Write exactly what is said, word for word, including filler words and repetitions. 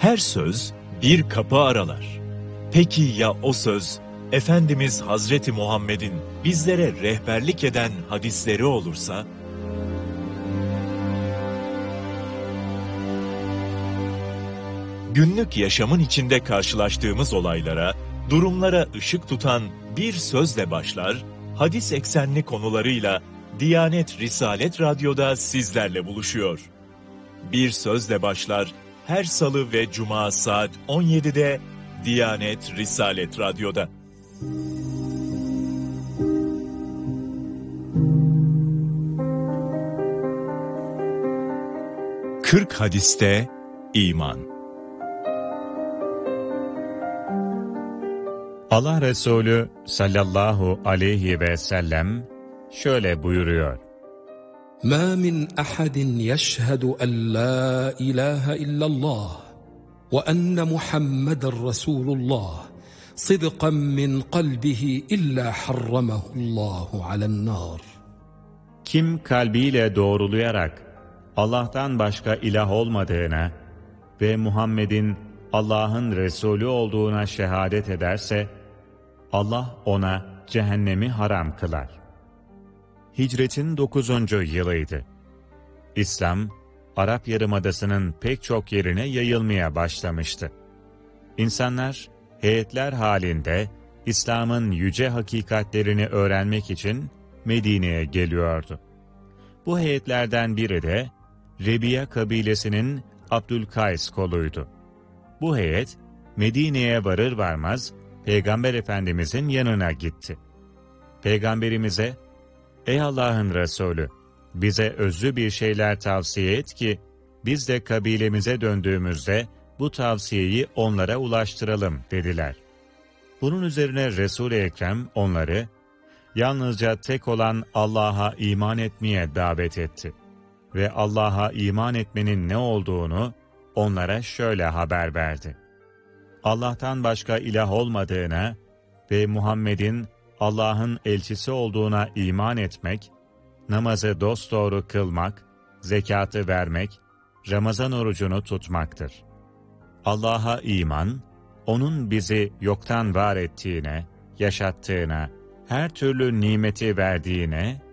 Her söz bir kapı aralar. Peki ya o söz, Efendimiz Hazreti Muhammed'in bizlere rehberlik eden hadisleri olursa? Günlük yaşamın içinde karşılaştığımız olaylara, durumlara ışık tutan bir sözle başlar, hadis eksenli konularıyla Diyanet Risalet Radyo'da sizlerle buluşuyor. Bir sözle başlar, her salı ve cuma saat on yedide Diyanet Risalet Radyo'da. kırk hadiste iman. Allah Resulü sallallahu aleyhi ve sellem şöyle buyuruyor. مَا مِنْ أَحَدٍ يَشْهَدُ أَنْ لَا إِلَٰهَ إِلَّا اللّٰهِ وَأَنَّ مُحَمَّدًا رَسُولُ اللّٰهِ صِدْقًا مِنْ قَلْبِهِ إِلَّا حَرَّمَهُ اللّٰهُ عَلَى النَّارِ. Kim kalbiyle doğrulayarak Allah'tan başka ilah olmadığına ve Muhammed'in Allah'ın Resulü olduğuna şehadet ederse, Allah ona cehennemi haram kılar. Hicretin dokuzuncu yılıydı. İslam, Arap Yarımadası'nın pek çok yerine yayılmaya başlamıştı. İnsanlar, heyetler halinde İslam'ın yüce hakikatlerini öğrenmek için Medine'ye geliyordu. Bu heyetlerden biri de Rebiya kabilesinin Abdülkays koluydu. Bu heyet, Medine'ye varır varmaz Peygamber Efendimizin yanına gitti. Peygamberimize, "Ey Allah'ın Resulü, bize özlü bir şeyler tavsiye et ki, biz de kabilemize döndüğümüzde bu tavsiyeyi onlara ulaştıralım," dediler. Bunun üzerine Resul-i Ekrem onları, yalnızca tek olan Allah'a iman etmeye davet etti. Ve Allah'a iman etmenin ne olduğunu onlara şöyle haber verdi. Allah'tan başka ilah olmadığına ve Muhammed'in Allah'ın elçisi olduğuna iman etmek, namazı dosdoğru kılmak, zekatı vermek, Ramazan orucunu tutmaktır. Allah'a iman, onun bizi yoktan var ettiğine, yaşattığına, her türlü nimeti verdiğine